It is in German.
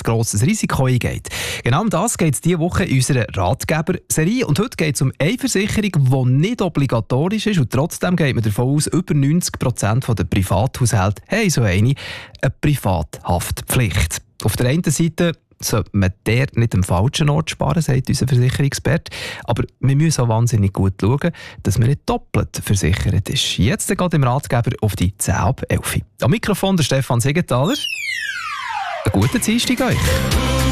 grosses Risiko eingeht. Genau um das geht es diese Woche in unserer Ratgeber-Serie. Und heute geht es um eine Versicherung, die nicht obligatorisch ist. Und trotzdem geht man davon aus, über 90% der Privathaushalte haben so eine Privathaftpflicht. Auf der einen Seite sollte man dort nicht am falschen Ort sparen, sagt unser Versicherungsexperte. Aber wir müssen auch wahnsinnig gut schauen, dass man nicht doppelt versichert ist. Jetzt geht im Ratgeber auf die 10 ab 11. Am Mikrofon der Stefan Siegenthaler. Einen guten Dienstag euch.